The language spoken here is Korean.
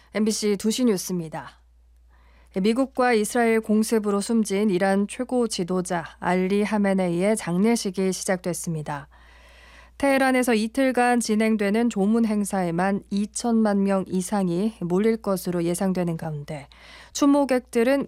MBC 2시 뉴스입니다. 미국과 이스라엘 공습으로 숨진 이란 최고 지도자 알리 하메네이의 장례식이 시작됐습니다. 테헤란에서 이틀간 진행되는 조문 행사에만 2천만 명 이상이 몰릴 것으로 예상되는 가운데 추모객들은